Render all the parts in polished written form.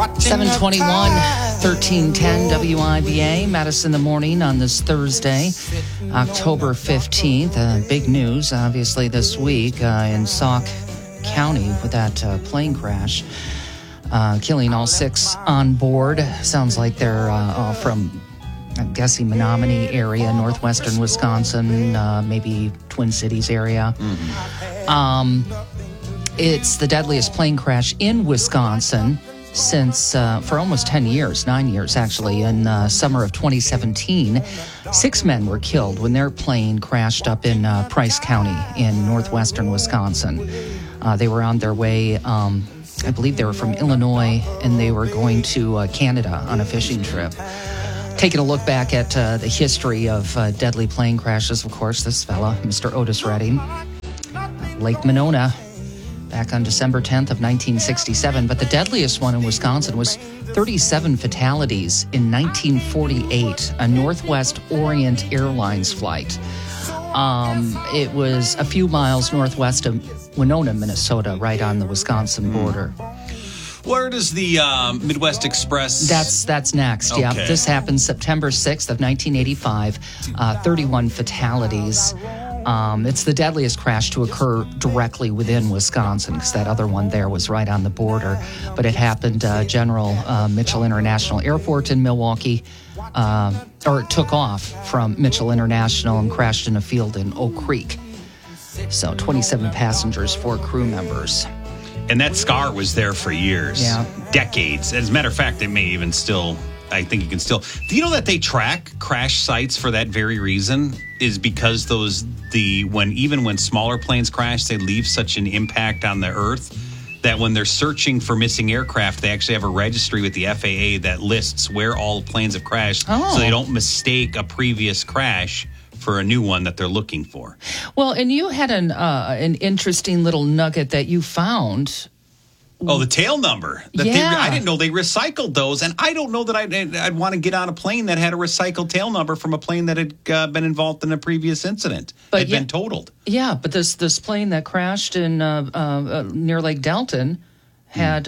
721, 1310 WIBA, Madison in the morning on this Thursday, October 15th. Big news, obviously, this week in Sauk County with that plane crash, killing all 6 on board. Sounds like they're all from, I'm guessing, Menominee area, northwestern Wisconsin, maybe Twin Cities area. It's the deadliest plane crash in Wisconsin since for almost 10 years, 9 years actually. In summer of 2017, 6 men were killed when their plane crashed up in Price County in northwestern Wisconsin. They were on their way, I believe they were from Illinois, and they were going to Canada on a fishing trip. Taking a look back at the history of deadly plane crashes, of course, this fella, Mr. Otis Redding, Lake Monona, back on December 10th of 1967. But the deadliest one in Wisconsin was 37 fatalities in 1948, a Northwest Orient Airlines flight. It was a few miles northwest of Winona, Minnesota, right on the Wisconsin border. Where does the Midwest Express... That's next, okay. Yeah. This happened September 6th of 1985, 31 fatalities. It's the deadliest crash to occur directly within Wisconsin, because that other one there was right on the border. But it happened General Mitchell International Airport in Milwaukee, or it took off from Mitchell International and crashed in a field in Oak Creek. So 27 passengers, 4 crew members. And that scar was there for years, decades. As a matter of fact, it may even still, I think you can still. Do you know that they track crash sites for that very reason? Is because when smaller planes crash, they leave such an impact on the earth that when they're searching for missing aircraft, they actually have a registry with the FAA that lists where all planes have crashed, so they don't mistake a previous crash for a new one that they're looking for. Well, and you had an interesting little nugget that you found. Oh, the tail number. I didn't know they recycled those, and I don't know that I'd want to get on a plane that had a recycled tail number from a plane that had been involved in a previous incident. But been totaled. Yeah, but this plane that crashed in near Lake Delton had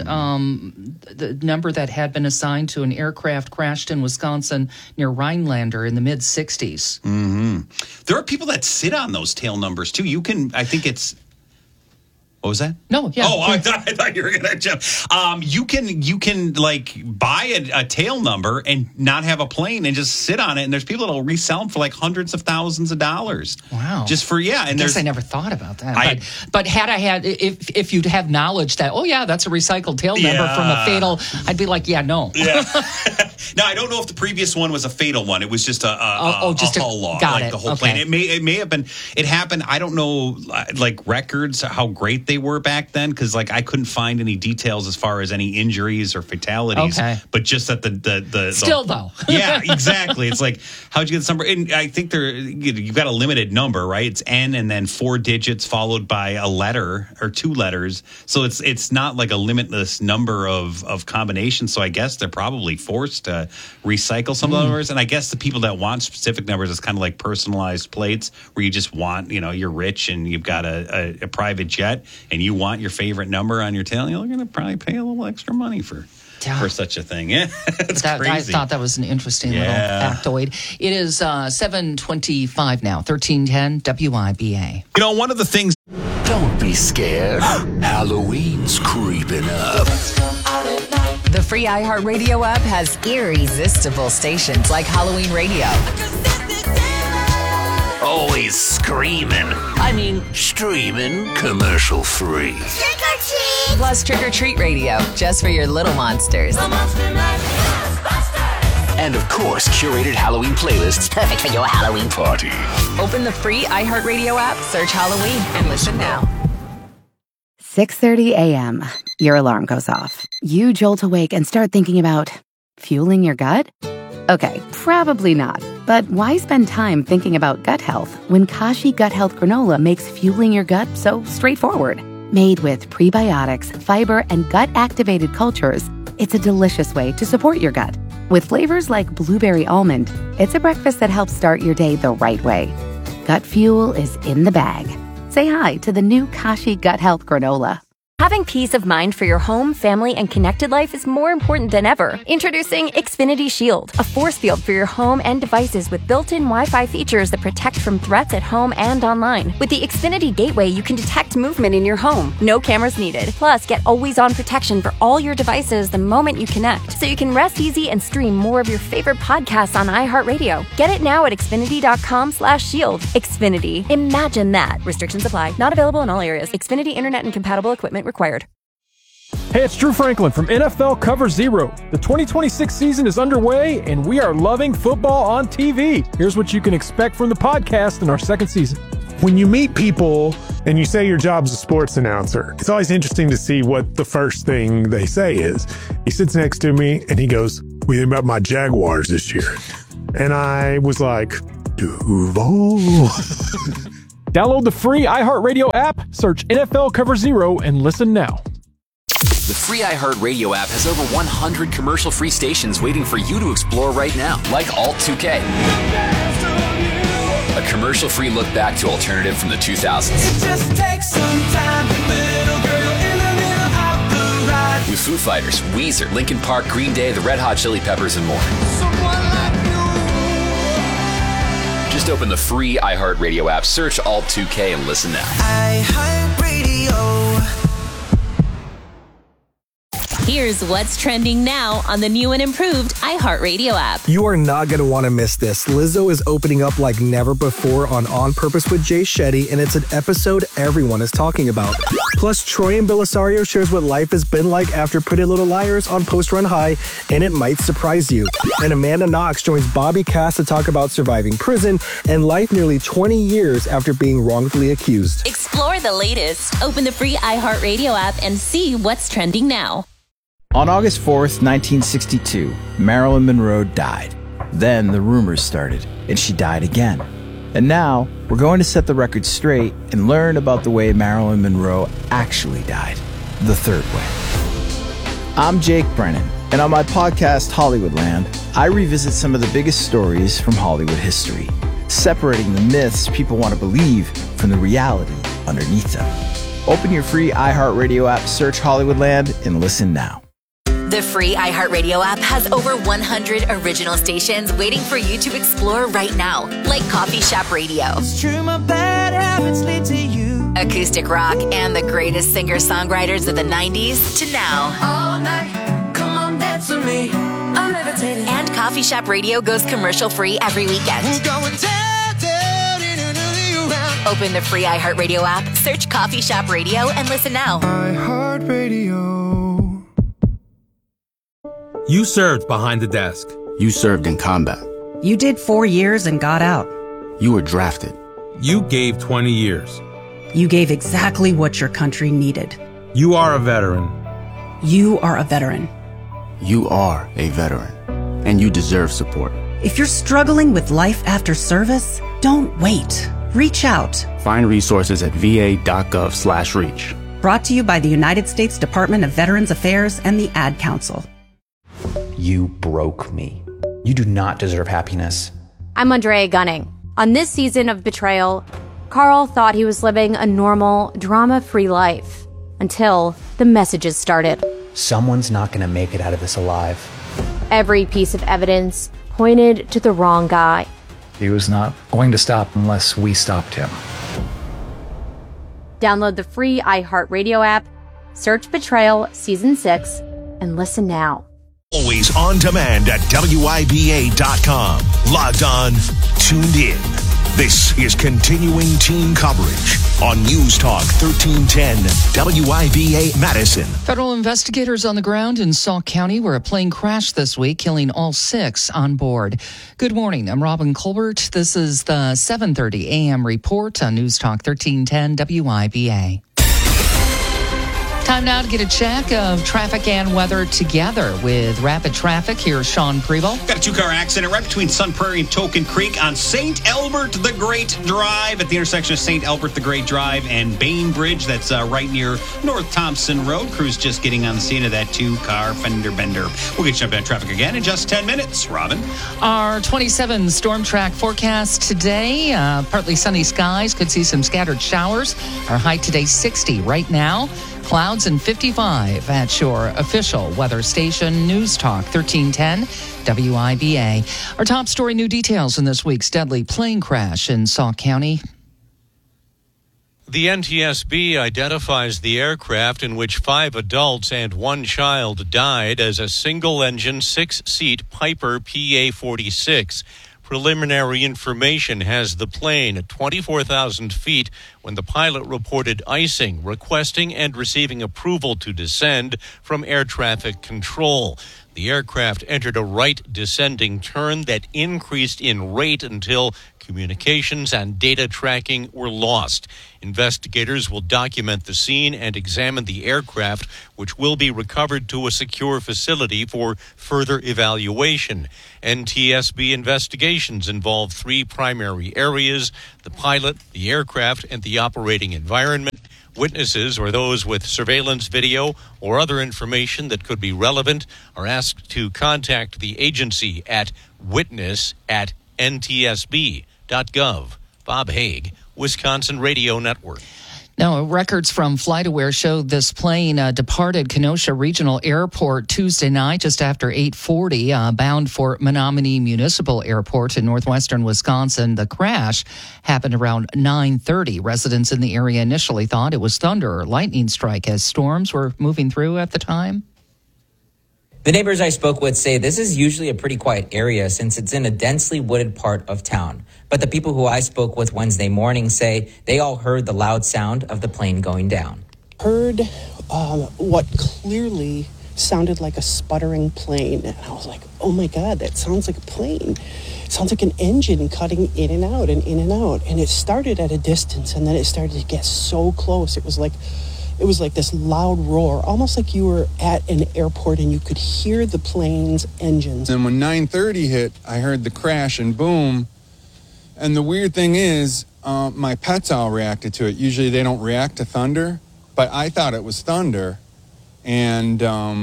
the number that had been assigned to an aircraft crashed in Wisconsin near Rhinelander in the mid-'60s. Mm-hmm. There are people that sit on those tail numbers, too. I think it's... What was that? No, yeah. Oh, I thought you were going to jump. You can like buy a tail number and not have a plane and just sit on it. And there's people that'll resell them for like hundreds of thousands of dollars. Wow. Just for, And I guess I never thought about that. But had I had, if you'd have knowledge that, that's a recycled tail number from a fatal, I'd be like, no. Yeah. Now, I don't know if the previous one was a fatal one. It was just a hull log, like the whole plane. It may have been. It happened. I don't know, like records, how great they were back then, because like I couldn't find any details as far as any injuries or fatalities. Okay. But just that the still though. Yeah, exactly. It's like, how'd you get this number? And I think you've got a limited number, right? It's N and then 4 digits followed by a letter or 2 letters. So it's not like a limitless number of combinations. So I guess they're probably forced to recycle some numbers. And I guess the people that want specific numbers is kind of like personalized plates where you just want, you're rich and you've got a private jet and you want your favorite number on your tail, you're going to probably pay a little extra money for such a thing. Yeah, it's crazy. I thought that was an interesting little factoid. It is 7:25 now, 1310 WIBA. One of the things... Don't be scared. Halloween's creeping up. The free iHeartRadio app has irresistible stations like Halloween Radio. Always screaming. Streaming, commercial free. Trick or treat! Plus Trick or Treat Radio, just for your little monsters. And of course, curated Halloween playlists perfect for your Halloween party. Open the free iHeartRadio app, search Halloween, and listen now. 6:30 a.m. Your alarm goes off. You jolt awake and start thinking about fueling your gut? Okay, probably not. But why spend time thinking about gut health when Kashi Gut Health Granola makes fueling your gut so straightforward? Made with prebiotics, fiber, and gut-activated cultures, it's a delicious way to support your gut. With flavors like blueberry almond, it's a breakfast that helps start your day the right way. Gut fuel is in the bag. Say hi to the new Kashi Gut Health Granola. Having peace of mind for your home, family, and connected life is more important than ever. Introducing Xfinity Shield, a force field for your home and devices with built-in Wi-Fi features that protect from threats at home and online. With the Xfinity Gateway, you can detect movement in your home. No cameras needed. Plus, get always-on protection for all your devices the moment you connect, so you can rest easy and stream more of your favorite podcasts on iHeartRadio. Get it now at Xfinity.com/shield. Xfinity. Imagine that. Restrictions apply. Not available in all areas. Xfinity Internet and compatible equipment required. Hey, it's Drew Franklin from NFL Cover Zero. The 2026 season is underway, and we are loving football on TV. Here's what you can expect from the podcast in our second season. When you meet people and you say your job's a sports announcer, it's always interesting to see what the first thing they say is. He sits next to me and he goes, "What do you think about my Jaguars this year?" And I was like, Duval. Download the free iHeartRadio app, search NFL Cover Zero, and listen now. The free iHeartRadio app has over 100 commercial-free stations waiting for you to explore right now, like Alt 2K. A commercial-free look back to alternative from the 2000s. It just takes some time, little girl in the middle of the ride. With Foo Fighters, Weezer, Linkin Park, Green Day, the Red Hot Chili Peppers, and more. Just open the free iHeartRadio app, search Alt 2K, and listen now. iHeartRadio. Here's what's trending now on the new and improved iHeartRadio app. You are not going to want to miss this. Lizzo is opening up like never before on Purpose with Jay Shetty, and it's an episode everyone is talking about. Plus, Troy and Belisario shares what life has been like after Pretty Little Liars on Post Run High, and it might surprise you. And Amanda Knox joins Bobby Cass to talk about surviving prison and life nearly 20 years after being wrongfully accused. Explore the latest. Open the free iHeartRadio app and see what's trending now. On August 4th, 1962, Marilyn Monroe died. Then the rumors started, and she died again. And now, we're going to set the record straight and learn about the way Marilyn Monroe actually died, the third way. I'm Jake Brennan, and on my podcast, Hollywoodland, I revisit some of the biggest stories from Hollywood history, separating the myths people want to believe from the reality underneath them. Open your free iHeartRadio app, search Hollywoodland, and listen now. The free iHeartRadio app has over 100 original stations waiting for you to explore right now, like Coffee Shop Radio, it's true, my bad habits lead to you, acoustic rock, and the greatest singer-songwriters of the 90s to now. All night, come on, dance with me. I'm levitating. And Coffee Shop Radio goes commercial-free every weekend. We're going down, around. Open the free iHeartRadio app, search Coffee Shop Radio, and listen now. iHeartRadio. You served behind the desk. You served in combat. You did 4 years and got out. You were drafted. You gave 20 years. You gave exactly what your country needed. You are a veteran. You are a veteran. You are a veteran. And you deserve support. If you're struggling with life after service, don't wait. Reach out. Find resources at va.gov/reach. Brought to you by the United States Department of Veterans Affairs and the Ad Council. You broke me. You do not deserve happiness. I'm Andrea Gunning. On this season of Betrayal, Carl thought he was living a normal, drama-free life until the messages started. Someone's not going to make it out of this alive. Every piece of evidence pointed to the wrong guy. He was not going to stop unless we stopped him. Download the free iHeartRadio app, search Betrayal Season 6, and listen now. Always on demand at WIBA.com. Logged on, tuned in. This is continuing team coverage on News Talk 1310 WIBA Madison. Federal investigators on the ground in Sauk County where a plane crashed this week, killing all 6 on board. Good morning. I'm Robin Colbert. This is the 7:30 a.m. report on News Talk 1310 WIBA. Time now to get a check of traffic and weather together with Rapid Traffic. Here's Sean Preble. Got a 2-car accident right between Sun Prairie and Token Creek on St. Albert the Great Drive at the intersection of St. Albert the Great Drive and Bainbridge. That's right near North Thompson Road. Crews just getting on the scene of that 2-car fender bender. We'll get you up on traffic again in just 10 minutes. Robin. Our 27 storm track forecast today. Partly sunny skies. Could see some scattered showers. Our high today 60 right now. Clouds and 55 at your official weather station, News Talk 1310 WIBA. Our top story, new details in this week's deadly plane crash in Sauk County. The NTSB identifies the aircraft in which 5 adults and 1 child died as a single-engine, 6-seat Piper PA-46. Preliminary information has the plane at 24,000 feet when the pilot reported icing, requesting and receiving approval to descend from air traffic control. The aircraft entered a right descending turn that increased in rate until communications and data tracking were lost. Investigators will document the scene and examine the aircraft, which will be recovered to a secure facility for further evaluation. NTSB investigations involve 3 primary areas: the pilot, the aircraft, and the operating environment. Witnesses or those with surveillance video or other information that could be relevant are asked to contact the agency at witness@ntsb.gov. Bob Haig, Wisconsin Radio Network. Now, records from FlightAware show this plane departed Kenosha Regional Airport Tuesday night just after 8:40, bound for Menominee Municipal Airport in northwestern Wisconsin. The crash happened around 9:30. Residents in the area initially thought it was thunder or lightning strike as storms were moving through at the time. The neighbors I spoke with say this is usually a pretty quiet area since it's in a densely wooded part of town. But the people who I spoke with Wednesday morning say they all heard the loud sound of the plane going down. Heard what clearly sounded like a sputtering plane. And I was like, oh my God, that sounds like a plane. It sounds like an engine cutting in and out and in and out. And it started at a distance and then it started to get so close. It was like this loud roar, almost like you were at an airport and you could hear the plane's engines. And when 9:30 hit, I heard the crash and boom. And the weird thing is, my pets all reacted to it. Usually they don't react to thunder, but I thought it was thunder. And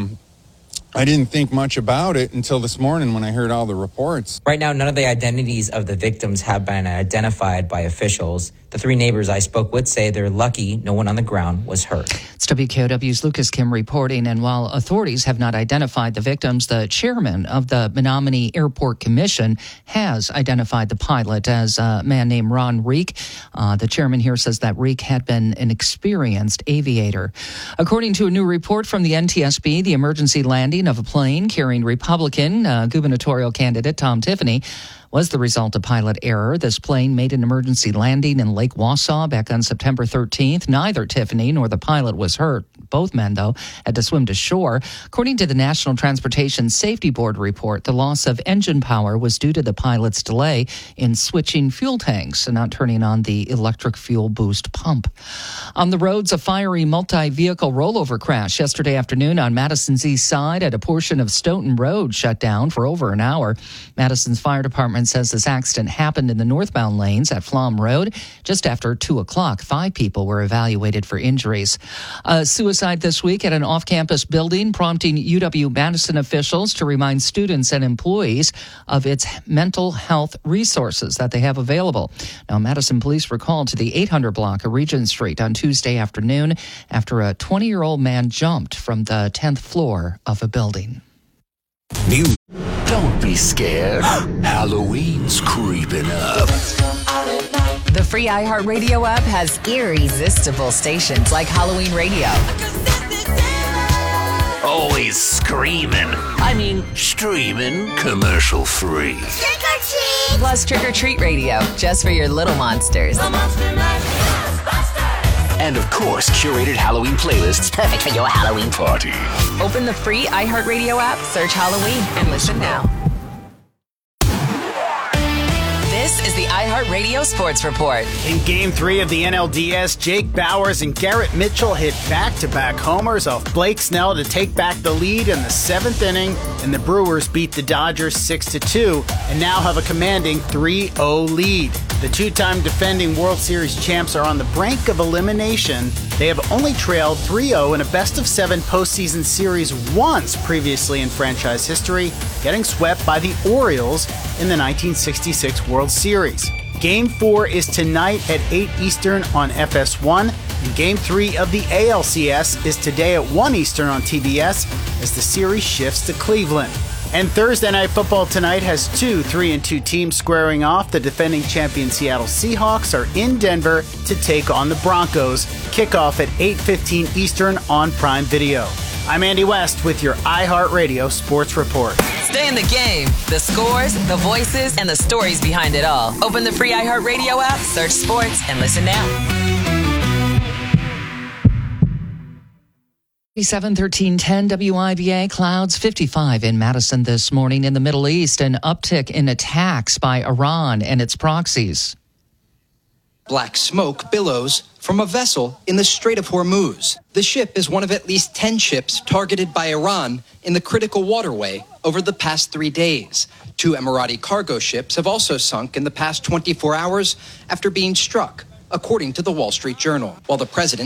I didn't think much about it until this morning when I heard all the reports. Right now, none of the identities of the victims have been identified by officials. The 3 neighbors I spoke with say they're lucky no one on the ground was hurt. It's WKOW's Lucas Kim reporting, and while authorities have not identified the victims, the chairman of the Menominee Airport Commission has identified the pilot as a man named Ron Reek. The chairman here says that Reek had been an experienced aviator. According to a new report from the NTSB, the emergency landing of a plane carrying Republican gubernatorial candidate Tom Tiffany was the result of pilot error. This plane made an emergency landing in Lake Wausau back on September 13th. Neither Tiffany nor the pilot was hurt. Both men, though, had to swim to shore. According to the National Transportation Safety Board report, the loss of engine power was due to the pilot's delay in switching fuel tanks and not turning on the electric fuel boost pump. On the roads, a fiery multi-vehicle rollover crash yesterday afternoon on Madison's east side at a portion of Stoughton Road shut down for over an hour. Madison's fire department says this accident happened in the northbound lanes at Flom Road just after 2 o'clock. 5 people were evaluated for injuries. A suicide this week at an off-campus building, prompting UW-Madison officials to remind students and employees of its mental health resources that they have available. Now, Madison police were called to the 800 block of Regent Street on Tuesday afternoon after a 20-year-old man jumped from the 10th floor of a building. Don't be scared. Halloween's creeping up. The free iHeartRadio app has irresistible stations like Halloween Radio. Always screaming. I mean, streaming commercial free. Trick or treat! Plus Trick or Treat Radio, just for your little monsters. And of course, curated Halloween playlists perfect for your Halloween party. Open the free iHeartRadio app, search Halloween, and listen now. This is the iHeartRadio Sports Report. In Game 3 of the NLDS, Jake Bowers and Garrett Mitchell hit back-to-back homers off Blake Snell to take back the lead in the 7th inning, and the Brewers beat the Dodgers 6-2 and now have a commanding 3-0 lead. The 2-time defending World Series champs are on the brink of elimination. They have only trailed 3-0 in a best-of-7 postseason series once previously in franchise history, getting swept by the Orioles in the 1966 World Series. Game 4 is tonight at 8 Eastern on FS1. And Game 3 of the ALCS is today at 1 Eastern on TBS as the series shifts to Cleveland. And Thursday Night Football tonight has two 3-2 teams squaring off. The defending champion Seattle Seahawks are in Denver to take on the Broncos. Kickoff at 8:15 Eastern on Prime Video. I'm Andy West with your iHeartRadio Sports Report. Stay in the game. The scores, the voices, and the stories behind it all. Open the free iHeartRadio app, search sports, and listen now. 7:13:10 WIBA, clouds 55 in Madison this morning. In the Middle East, an uptick in attacks by Iran and its proxies. Black smoke billows from a vessel in the Strait of Hormuz. The ship is one of at least 10 ships targeted by Iran in the critical waterway over the past 3 days. 2 Emirati cargo ships have also sunk in the past 24 hours after being struck, according to the Wall Street Journal. While the president